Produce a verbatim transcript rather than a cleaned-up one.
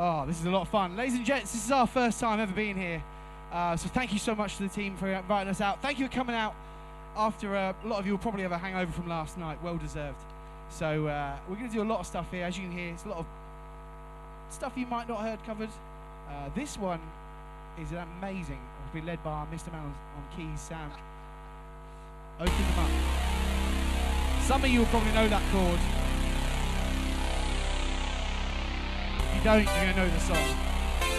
Oh, this is a lot of fun. Ladies and gents, this is our first time ever being here. Uh, so thank you so much to the team for inviting us out. Thank you for coming out after uh, a lot of you will probably have a hangover from last night. Well deserved. So uh, we're going to do a lot of stuff here. As you can hear, it's a lot of stuff you might not have heard covered. Uh, this one is amazing. It'll be led by Mister Man on, on keys, Sam. Open them up. Some of you will probably know that chord. If you don't, you're going to know the song.